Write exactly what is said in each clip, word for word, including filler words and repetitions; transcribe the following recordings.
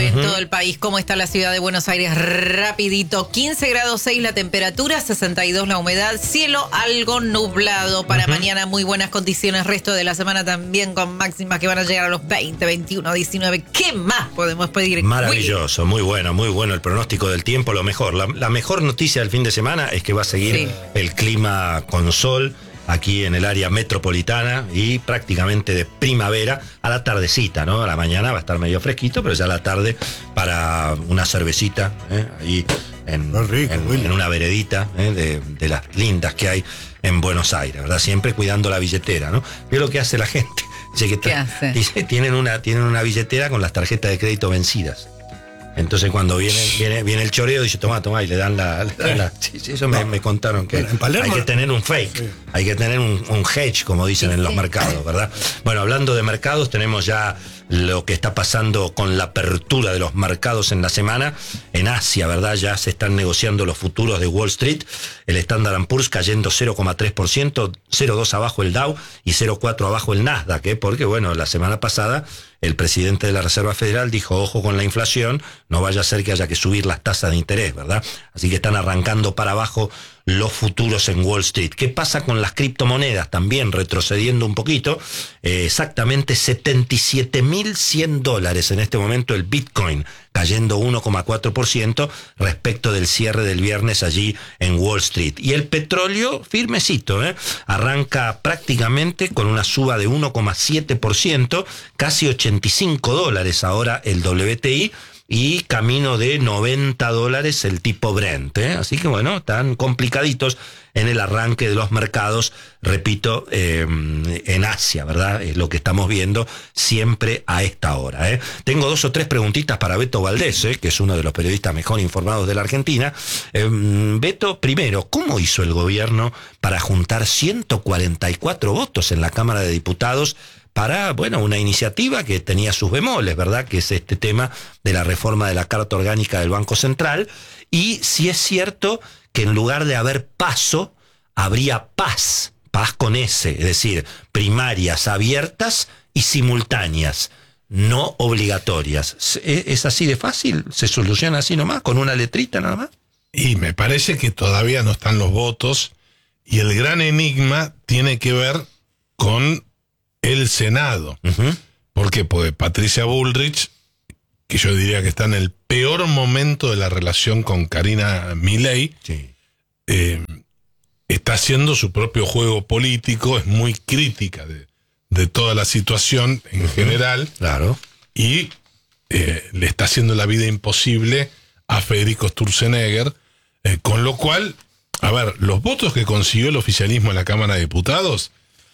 en uh-huh. todo el país. ¿Cómo está la ciudad de Buenos Aires? Rapidito, quince grados seis la temperatura, sesenta y dos la humedad, cielo algo nublado para uh-huh. mañana, muy buenas condiciones, resto de la semana también con máximas que van a llegar a los veinte, veintiuno, diecinueve. ¿Qué más podemos pedir? Maravilloso, Willy. Muy bueno, muy bueno el pronóstico del tiempo, lo mejor. La, la mejor noticia del fin de semana es que va a seguir sí. el clima con sol aquí en el área metropolitana y prácticamente de primavera a la tardecita, ¿no? A la mañana va a estar medio fresquito, pero ya a la tarde para una cervecita, ¿eh? Ahí en, rico, en, en una veredita, ¿eh? de, de las lindas que hay en Buenos Aires, ¿verdad? Siempre cuidando la billetera, ¿no? ¿Qué es lo que hace la gente? Dice que tra- ¿Qué hace? Dice, tienen una, tienen una billetera con las tarjetas de crédito vencidas. Entonces cuando viene, viene, viene el choreo, dice, toma, toma, y le dan la... Le dan la sí, sí, eso no. me, me contaron que hay que tener un fake, sí. hay que tener un, un hedge, como dicen sí, en los sí. mercados, ¿verdad? Bueno, hablando de mercados, tenemos ya lo que está pasando con la apertura de los mercados en la semana. En Asia, ¿verdad? Ya se están negociando los futuros de Wall Street. El Standard and Poor's cayendo cero coma tres por ciento, cero coma dos por ciento abajo el Dow y cero coma cuatro por ciento abajo el Nasdaq, ¿eh? Porque, bueno, la semana pasada el presidente de la Reserva Federal dijo, ojo con la inflación, no vaya a ser que haya que subir las tasas de interés, ¿verdad? Así que están arrancando para abajo los futuros en Wall Street. ¿Qué pasa con las criptomonedas? También retrocediendo un poquito, eh, exactamente setenta y siete mil cien dólares en este momento el Bitcoin, cayendo uno coma cuatro por ciento respecto del cierre del viernes allí en Wall Street. Y el petróleo firmecito, ¿eh? Arranca prácticamente con una suba de uno coma siete por ciento, casi ochenta y cinco dólares ahora el W T I, y camino de noventa dólares el tipo Brent, ¿eh? Así que bueno, están complicaditos en el arranque de los mercados, repito, eh, en Asia, ¿verdad? Es lo que estamos viendo siempre a esta hora, ¿eh? Tengo dos o tres preguntitas para Beto Valdés, ¿eh? Que es uno de los periodistas mejor informados de la Argentina. Eh, Beto, primero, ¿cómo hizo el gobierno para juntar ciento cuarenta y cuatro votos en la Cámara de Diputados para, bueno, una iniciativa que tenía sus bemoles, ¿verdad? Que es este tema de la reforma de la Carta Orgánica del Banco Central. Y si es cierto que en lugar de haber paso, habría paz, paz con S, es decir, primarias abiertas y simultáneas, no obligatorias. ¿Es así de fácil? ¿Se soluciona así nomás, con una letrita nada más? Y me parece que todavía no están los votos, y el gran enigma tiene que ver con el Senado. Uh-huh. ¿Por qué? Porque Patricia Bullrich, que yo diría que está en el peor momento de la relación con Karina Milei, sí. eh, está haciendo su propio juego político, es muy crítica de, de toda la situación en uh-huh. general, claro. y eh, le está haciendo la vida imposible a Federico Sturzenegger, eh, con lo cual, a ver, los votos que consiguió el oficialismo en la Cámara de Diputados,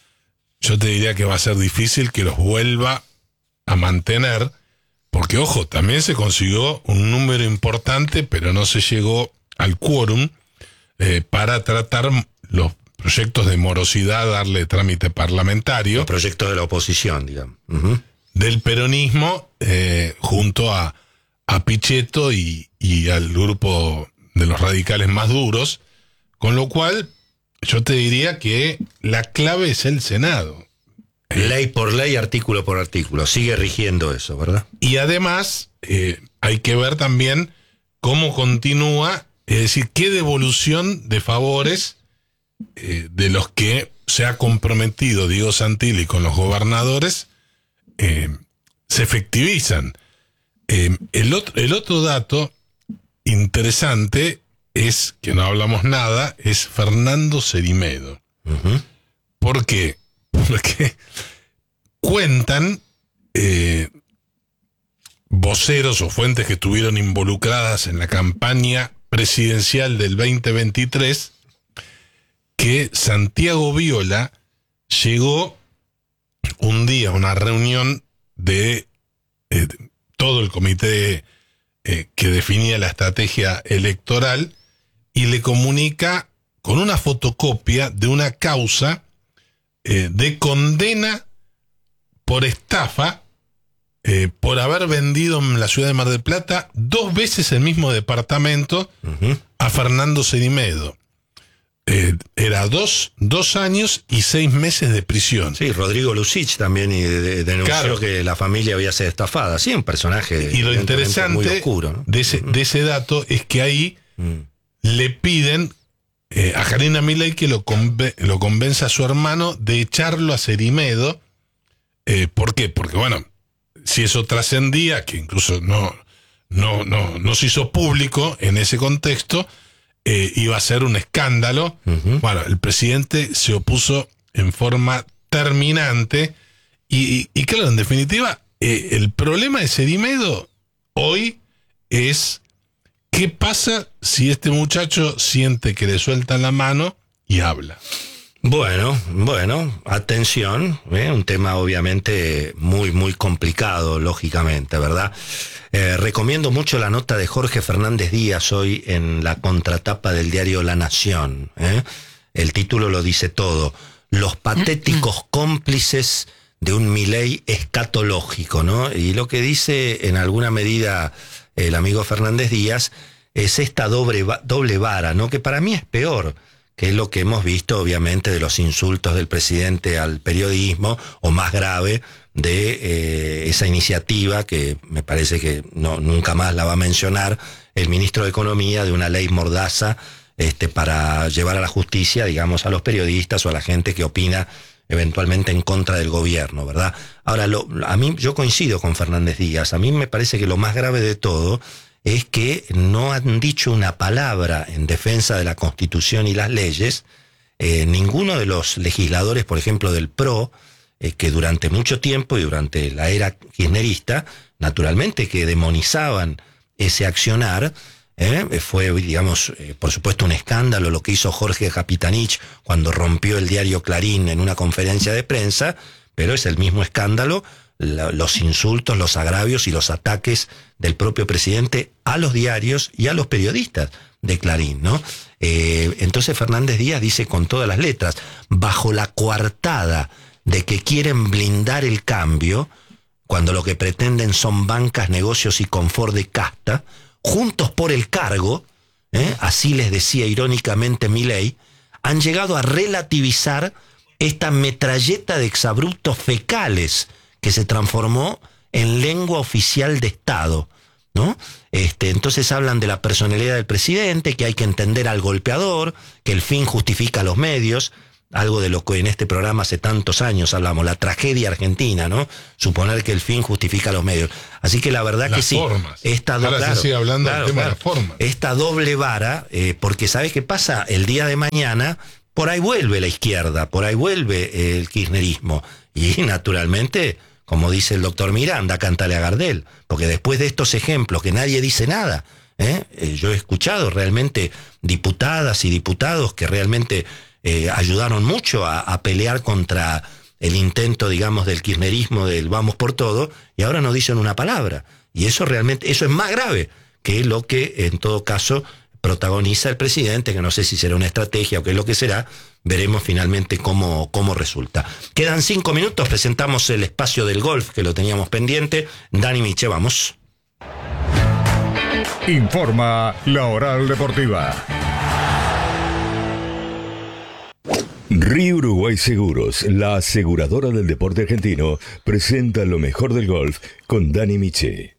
yo te diría que va a ser difícil que los vuelva a mantener, porque, ojo, también se consiguió un número importante, pero no se llegó al quórum eh, para tratar los proyectos de morosidad, darle trámite parlamentario. Los proyectos de la oposición, digamos. Uh-huh. Del peronismo, eh, junto a, a Pichetto y, y al grupo de los radicales más duros, con lo cual yo te diría que la clave es el Senado. Ley por ley, artículo por artículo. Sigue rigiendo eso, ¿verdad? Y además, eh, hay que ver también cómo continúa, es decir, qué devolución de favores eh, de los que se ha comprometido Diego Santilli con los gobernadores eh, se efectivizan. Eh, el, otro, el otro dato interesante es, que no hablamos nada, es Fernando Cerimedo. Uh-huh. ¿Por qué? Porque cuentan eh, voceros o fuentes que estuvieron involucradas en la campaña presidencial del veinte veintitrés que Santiago Viola llegó un día a una reunión de eh, todo el comité eh, que definía la estrategia electoral y le comunica con una fotocopia de una causa eh, de condena por estafa eh, por haber vendido en la ciudad de Mar del Plata dos veces el mismo departamento uh-huh. a Fernando Cerimedo. eh, era dos, dos años y seis meses de prisión. Sí, Rodrigo Lucich también y de, de, denunció claro. que la familia había sido estafada. Sí, un personaje y lo interesante muy oscuro, ¿no? de, ese, de ese dato es que ahí mm. le piden eh, a Janina Milei que lo, conven, lo convenza a su hermano de echarlo a Cerimedo. Eh, ¿Por qué? Porque, bueno, si eso trascendía, que incluso no, no, no, no se hizo público en ese contexto, eh, iba a ser un escándalo. Uh-huh. Bueno, el presidente se opuso en forma terminante y, y, y claro, en definitiva, eh, el problema de Cerimedo hoy es qué pasa si este muchacho siente que le sueltan la mano y habla. Bueno, bueno, atención, ¿eh? Un tema obviamente muy, muy complicado, lógicamente, ¿verdad? Eh, recomiendo mucho la nota de Jorge Fernández Díaz hoy en la contratapa del diario La Nación, ¿eh? El título lo dice todo. Los patéticos cómplices de un Milei escatológico, ¿no? Y lo que dice en alguna medida el amigo Fernández Díaz es esta doble, doble vara, ¿no? Que para mí es peor, que es lo que hemos visto obviamente de los insultos del presidente al periodismo, o más grave, de eh, esa iniciativa que me parece que no, nunca más la va a mencionar el ministro de Economía, de una ley mordaza este, para llevar a la justicia, digamos, a los periodistas o a la gente que opina eventualmente en contra del gobierno, ¿verdad? Ahora, lo, a mí, yo coincido con Fernández Díaz, a mí me parece que lo más grave de todo es que no han dicho una palabra en defensa de la Constitución y las leyes. Eh, ninguno de los legisladores, por ejemplo, del P R O, eh, que durante mucho tiempo y durante la era kirchnerista, naturalmente que demonizaban ese accionar, eh, fue, digamos, eh, por supuesto un escándalo lo que hizo Jorge Capitanich cuando rompió el diario Clarín en una conferencia de prensa, pero es el mismo escándalo la, los insultos, los agravios y los ataques del propio presidente a los diarios y a los periodistas de Clarín, ¿no? Eh, entonces Fernández Díaz dice con todas las letras, bajo la coartada de que quieren blindar el cambio, cuando lo que pretenden son bancas, negocios y confort de casta, juntos por el cargo, ¿eh? Así les decía irónicamente Milei, han llegado a relativizar esta metralleta de exabruptos fecales que se transformó en lengua oficial de Estado, ¿no? Este, entonces hablan de la personalidad del presidente, que hay que entender al golpeador, que el fin justifica los medios, algo de lo que en este programa hace tantos años hablamos, la tragedia argentina, ¿no? Suponer que el fin justifica los medios. Así que la verdad las que sí. Formas. Esta do- Ahora claro, se sigue hablando claro, del tema claro, de las formas. Esta doble vara, eh, porque ¿sabes qué pasa? El día de mañana, por ahí vuelve la izquierda, por ahí vuelve el kirchnerismo. Y naturalmente, como dice el doctor Miranda, cántale a Gardel, porque después de estos ejemplos que nadie dice nada, ¿eh? Eh, yo he escuchado realmente diputadas y diputados que realmente eh, ayudaron mucho a, a pelear contra el intento, digamos, del kirchnerismo, del vamos por todo, y ahora no dicen una palabra. Y eso realmente, eso es más grave que lo que en todo caso protagoniza el presidente, que no sé si será una estrategia o qué es lo que será. Veremos finalmente cómo, cómo resulta. Quedan cinco minutos, presentamos el espacio del golf, que lo teníamos pendiente. Dani Miche, vamos. Informa la Oral Deportiva. Río Uruguay Seguros, la aseguradora del deporte argentino, presenta lo mejor del golf con Dani Miche.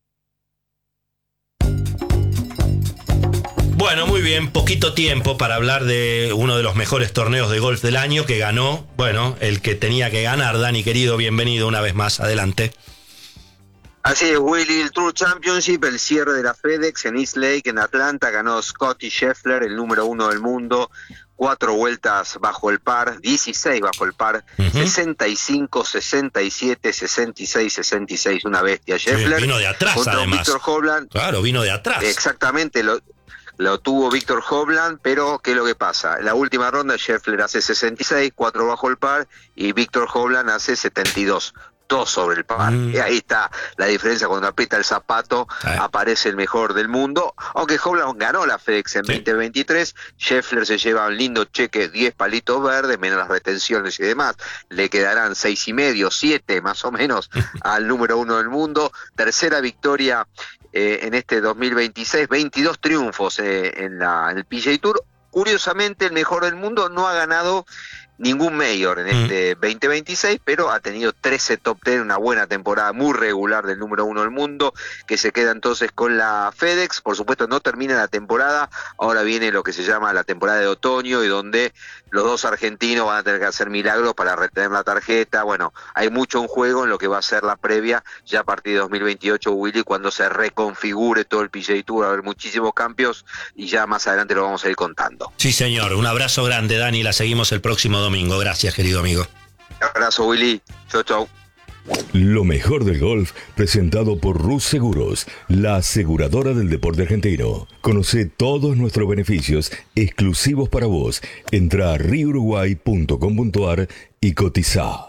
Bueno, muy bien, poquito tiempo para hablar de uno de los mejores torneos de golf del año que ganó, bueno, el que tenía que ganar. Dani, querido, bienvenido una vez más, adelante. Así es, Willy, el Tour Championship, el cierre de la FedEx en East Lake, en Atlanta, ganó Scottie Scheffler, el número uno del mundo, cuatro vueltas bajo el par, dieciséis bajo el par, uh-huh. sesenta y cinco, sesenta y siete, sesenta y seis, sesenta y seis, una bestia Scheffler. Sí, vino de atrás, contra además. Victor Hovland. Claro, vino de atrás. Exactamente, lo... Lo tuvo Victor Hovland, pero ¿qué es lo que pasa? En la última ronda Scheffler hace sesenta y seis, cuatro bajo el par, y Victor Hovland hace setenta y dos, dos sobre el par. Mm. Y ahí está la diferencia, cuando aprieta el zapato, Ay. aparece el mejor del mundo. Aunque Hovland ganó la FedEx en sí. veinte veintitrés, Scheffler se lleva un lindo cheque, diez palitos verdes, menos las retenciones y demás. Le quedarán seis y medio, siete más o menos al número uno del mundo. Tercera victoria Eh, en este dos mil veintiséis, veintidós triunfos eh, en, la, en el P G A Tour, Curiosamente, el mejor del mundo no ha ganado ningún mayor en este mm. veinte veintiséis, pero ha tenido trece top ten, una buena temporada muy regular del número uno del mundo, que se queda entonces con la FedEx. Por supuesto no termina la temporada, ahora viene lo que se llama la temporada de otoño, y donde los dos argentinos van a tener que hacer milagros para retener la tarjeta. Bueno, hay mucho en juego en lo que va a ser la previa ya a partir de dos mil veintiocho, Willy, cuando se reconfigure todo el P G A Tour. Va a haber muchísimos cambios y ya más adelante lo vamos a ir contando. Sí, señor, un abrazo grande, Dani, la seguimos el próximo domingo. Gracias, querido amigo. Un abrazo, Willy. Chau, chau. Lo mejor del golf, presentado por Rus Seguros, la aseguradora del deporte argentino. Conoce todos nuestros beneficios exclusivos para vos. Entra a rio uruguay punto com punto a r y cotiza.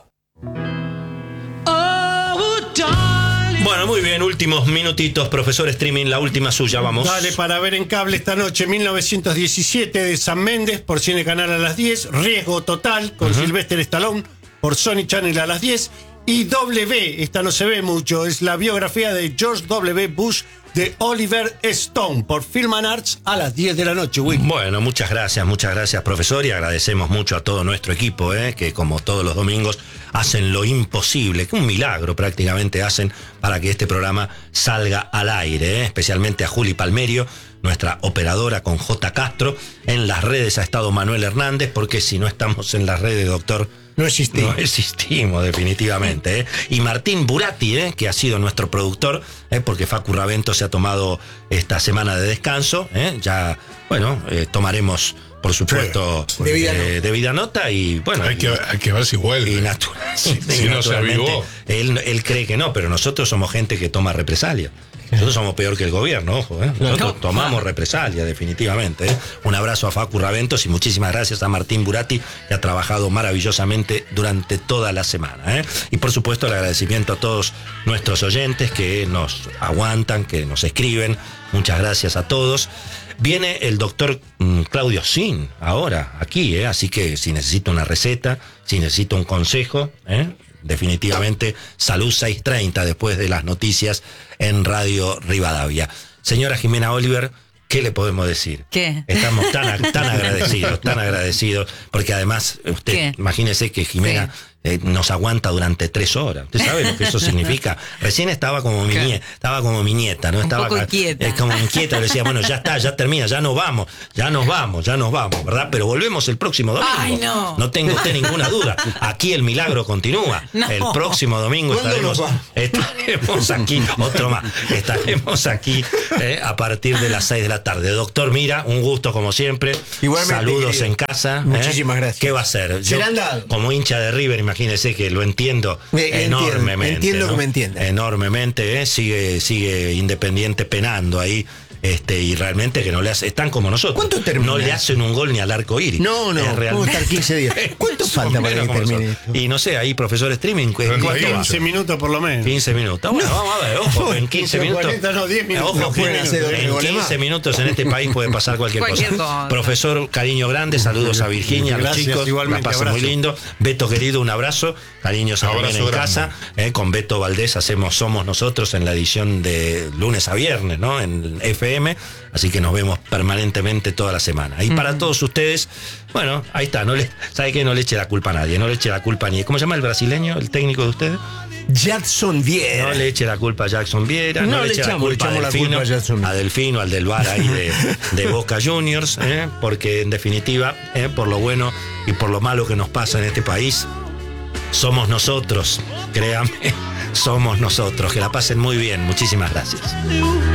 Bueno, muy bien, últimos minutitos, profesor Streaming, la última suya, vamos. Dale, para ver en cable esta noche, mil novecientos diecisiete de Sam Mendes, por Cine Canal a las diez, Riesgo Total, con uh-huh. Sylvester Stallone, por Sony Channel a las diez, y W, esta no se ve mucho, es la biografía de George W. Bush de Oliver Stone, por Film and Arts a las diez de la noche. Will. Bueno, muchas gracias, muchas gracias, profesor, y agradecemos mucho a todo nuestro equipo, eh, que como todos los domingos hacen lo imposible, que un milagro prácticamente hacen para que este programa salga al aire, eh, especialmente a Juli Palmerio, nuestra operadora con J. Castro. En las redes ha estado Manuel Hernández, porque si no estamos en las redes, doctor, no existimos. No existimos, definitivamente. ¿eh? Y Martín Buratti, ¿eh? que ha sido nuestro productor, ¿eh? porque Facu Ravento se ha tomado esta semana de descanso. ¿eh? Ya, bueno, eh, tomaremos, por supuesto, sí, debida, eh, nota. debida nota. Y bueno, hay, que, hay que ver si vuelve. Y, natural, si, y si no se avivó. Él, él cree que no, pero nosotros somos gente que toma represalia. Nosotros somos peor que el gobierno, ojo, ¿eh? Nosotros no, tomamos no. represalia, definitivamente. ¿eh? Un abrazo a Facu Raventos y muchísimas gracias a Martín Buratti, que ha trabajado maravillosamente durante toda la semana. ¿eh? Y por supuesto el agradecimiento a todos nuestros oyentes que nos aguantan, que nos escriben. Muchas gracias a todos. Viene el doctor mm, Claudio Sin ahora, aquí, ¿eh? así que si necesita una receta, si necesita un consejo, ¿eh? definitivamente Salud seiscientos treinta después de las noticias en Radio Rivadavia. Señora Jimena Oliver, ¿qué le podemos decir? ¿Qué? Estamos tan, tan agradecidos, tan agradecidos, porque además, usted, ¿Qué? imagínese que Jimena... Sí. Eh, nos aguanta durante tres horas. ¿Usted sabe lo que eso significa? Recién estaba como mi nieta, estaba como mi nieta, ¿no? Un estaba poco inquieta. Eh, como inquieta, le decía, bueno, ya está, ya termina, ya nos vamos, ya nos vamos, ya nos vamos, ¿verdad? Pero volvemos el próximo domingo. Ay, no. No tenga usted ninguna duda. Aquí el milagro continúa. No. El próximo domingo estaremos, estaremos aquí, otro más, estaremos aquí eh, a partir de las seis de la tarde. Doctor Mira, un gusto como siempre. Igualmente, saludos querido. En casa. Muchísimas eh. gracias. ¿Qué va a hacer? Se la han dado. Como hincha de River, imagínese que lo entiendo me, enormemente. Entiendo ¿no? que me entienda. Enormemente, ¿eh? sigue, sigue Independiente penando ahí. Este, y realmente que no le hace, están como nosotros. ¿Cuánto termina? No le hacen un gol ni al arco iris. No, no, realmente... vamos a estar quince días. ¿Cuánto falta para que termine esto? Y no sé, ahí profesor Streaming, quince minutos por lo menos. quince minutos. Bueno, no. vamos a ver, ojo, en quince minutos. cuarenta, no, diez minutos. Ojo, no que hacer en quince minutos en este país puede pasar cualquier, cualquier cosa. cosa. Profesor, cariño grande, saludos a Virginia, a los Gracias, chicos, la pasen muy lindo. Beto querido, un abrazo. Cariños a también en casa. Eh, con Beto Valdés hacemos Somos Nosotros en la edición de lunes a viernes, ¿no? En F M. Así que nos vemos permanentemente toda la semana. Y mm. para todos ustedes, bueno, ahí está. No le, ¿sabe qué? No le eche la culpa a nadie. No le eche la culpa a nadie. ¿Cómo se llama el brasileño, el técnico de ustedes? Jackson Viera. No le eche la culpa a Jackson Viera. No, no le, le eche echamos, la culpa, a Delfino, la culpa a, a Delfino, al del bar ahí de, de Boca Juniors. ¿eh? Porque en definitiva, ¿eh? por lo bueno y por lo malo que nos pasa en este país, somos nosotros. Créame, somos nosotros. Que la pasen muy bien. Muchísimas gracias.